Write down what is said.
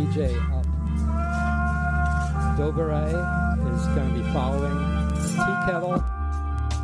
DJ up. Doberai is going to be following Tea Kettle.